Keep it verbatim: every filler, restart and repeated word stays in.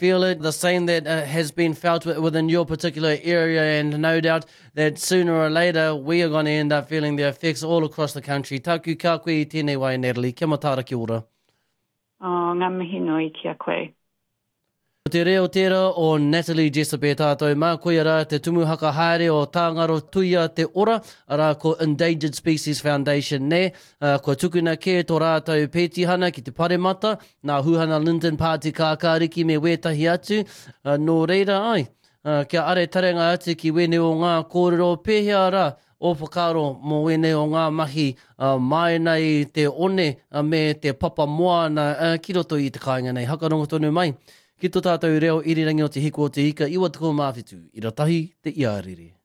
feel it, the same that uh, has been felt within your particular area, and no doubt that sooner or later we are going to end up feeling the effects all across the country. Taku ka koe I tēnei wai, Natalie. Kia matara ki ora. Oh, ngā mihi nui kia koe. O te reo tera o Natalie Jessup e tātou mā koe ara te tumuhaka haere o Tāngaro Tuia te ora, ara ko Endangered Species Foundation ne, uh, ko tukuna ke tō rātou pētihana ki te paremata, nā Huhana Lyndon Pāti Kākāriki me wētahi atu, uh, nō reira ai, uh, kia are tarenga atu ki wene o ngā kōrero pēhea ara, o whakaro mō wene o ngā mahi uh, mai nei te one uh, me te papa moana uh, ki roto i te kāinga nei. Hakarongo tonu mai. Ki tō tātou reo irirangi o te hiko o te ika, iwa tuko mawhitu, i ratahi te iariri.